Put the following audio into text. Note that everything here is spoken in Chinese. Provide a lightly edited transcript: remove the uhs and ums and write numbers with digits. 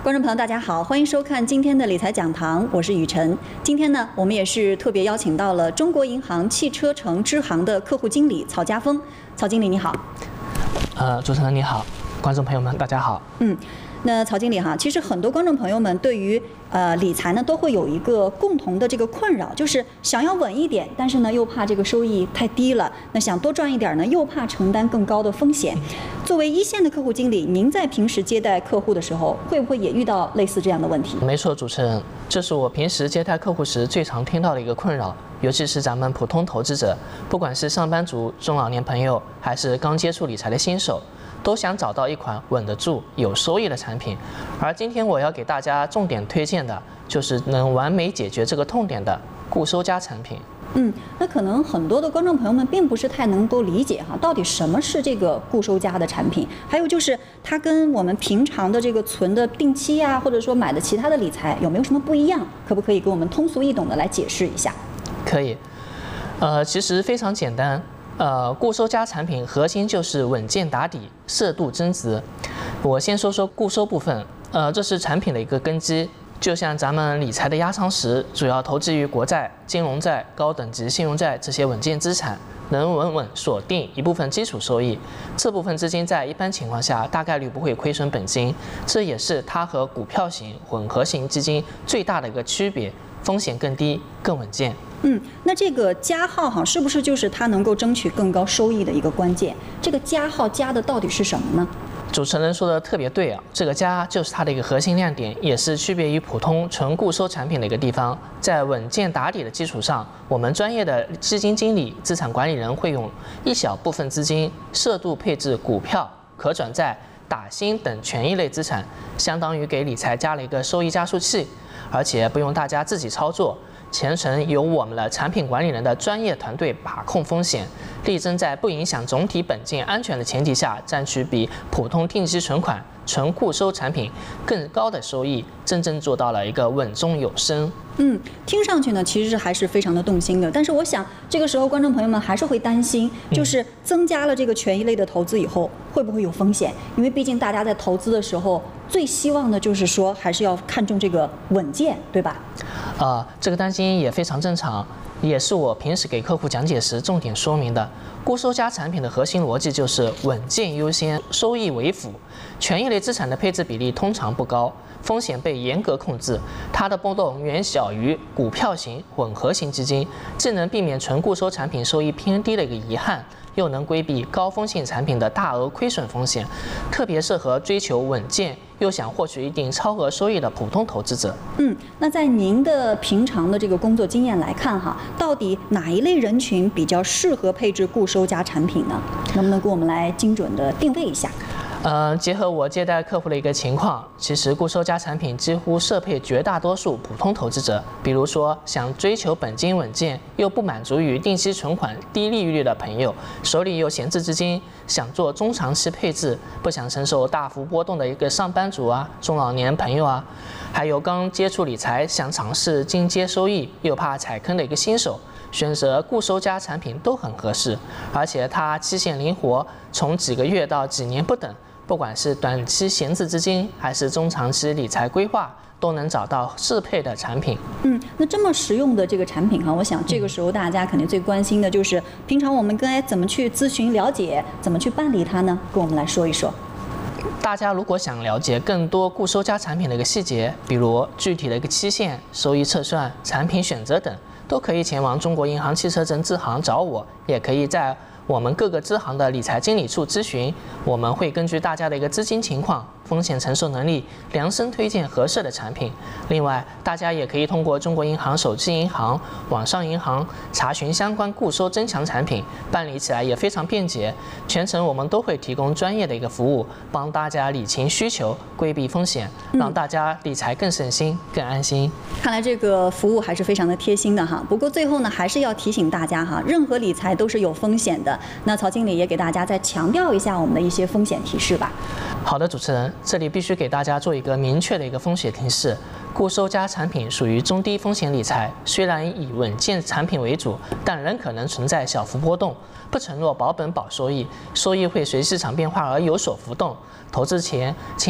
观众朋友，大家好，欢迎收看今天的理财讲堂，我是雨晨。今天呢，我们也是特别邀请到了中国银行汽车城支行的客户经理曹家峰。曹经理你好。 主持人你好，观众朋友们大家好。 那曹经理哈，其实很多观众朋友们对于理财呢都会有一个共同的这个困扰，就是想要稳一点，但是呢又怕这个收益太低了，那想多赚一点呢又怕承担更高的风险。作为一线的客户经理，您在平时接待客户的时候，会不会也遇到类似这样的问题？ 没错，主持人，这是我平时接待客户时最常听到的一个困扰，尤其是咱们普通投资者，不管是上班族、中老年朋友，还是刚接触理财的新手，都想找到一款稳得住、有收益的产品。而今天我要给大家重点推荐的，就是能完美解决这个痛点的固收加产品。 那可能很多的观众朋友们并不是太能够理解哈，到底什么是这个固收加的产品，还有就是它跟我们平常的这个存的定期呀，或者说买的其他的理财有没有什么不一样？可不可以给我们通俗易懂的来解释一下？可以， 其实非常简单。固收加产品核心就是稳健打底、适度增值。我先说说固收部分，这是产品的一个根基。就像咱们理财的压舱石，主要投资于国债、金融债、高等级信用债这些稳健资产，能稳稳锁定一部分基础收益。这部分资金在一般情况下大概率不会亏损本金，这也是它和股票型、混合型基金最大的一个区别，风险更低、更稳健。 那这个加号哈，是不是就是它能够争取更高收益的一个关键？这个加号加的到底是什么呢？ 主持人说的特别对啊，这个加就是它的一个核心亮点，也是区别于普通纯固收产品的一个地方。在稳健打底的基础上，我们专业的基金经理、资产管理人会用一小部分资金适度配置股票、可转债、打新等权益类资产，相当于给理财加了一个收益加速器，而且不用大家自己操作。全程由我们的产品管理人的专业团队把控风险，力争在不影响总体本金安全的前提下，占取比普通定期存款、纯固收产品更高的收益，真正做到了一个稳中有升。 听上去呢，其实还是非常的动心的。但是我想，这个时候观众朋友们还是会担心，就是增加了这个权益类的投资以后，会不会有风险？因为毕竟大家在投资的时候，最希望的就是说，还是要看重这个稳健，对吧？ 这个担心也非常正常，也是我平时给客户讲解时重点说明的。固收加产品的核心逻辑就是稳健优先，收益为辅。权益类资产的配置比例通常不高，风险被严格控制，它的波动远小于股票型、混合型基金，既能避免纯固收产品收益偏低的一个遗憾，又能规避高风险产品的大额亏损风险，特别适合追求稳健又想获取一定超额收益的普通投资者。 那在您的平常的这个工作经验来看哈，到底哪一类人群比较适合配置固收加产品呢？能不能给我们来精准的定位一下？ 结合我接待客户的一个情况，其实固收加产品几乎适配绝大多数普通投资者。比如说，想追求本金稳健又不满足于定期存款低利率的朋友，手里有闲置资金，想做中长期配置，不想承受大幅波动的一个上班族啊、中老年朋友啊，还有刚接触理财想尝试进阶收益又怕踩坑的一个新手，选择固收加产品都很合适，而且它期限灵活，从几个月到几年不等。不管是短期闲置资金还是中长期理财规划，都能找到适配的产品。 那这么实用的这个产品哈，我想这个时候大家肯定最关心的就是平常我们该怎么去咨询了解，怎么去办理它呢？跟我们来说一说。 大家如果想了解更多固收加产品的一个细节，比如具体的一个期限、收益测算、产品选择等，都可以前往中国银行汽车城支行找我，也可以在我们各个支行的理财经理处咨询，我们会根据大家的一个资金情况、风险承受能力，量身推荐合适的产品。另外，大家也可以通过中国银行手机银行、网上银行查询相关固收增强产品，办理起来也非常便捷。全程我们都会提供专业的一个服务，帮大家理清需求，规避风险，让大家理财更省心、更安心。 看来这个服务还是非常的贴心的哈。不过最后呢，还是要提醒大家哈，任何理财都是有风险的。那曹经理也给大家再强调一下我们的一些风险提示吧。 好的，主持人，这里必须给大家做一个明确的一个风险提示。固收加产品属于中低风险理财，虽然以稳健产品为主，但仍可能存在小幅波动，不承诺保本保收益，收益会随市场变化而有所浮动。投资前请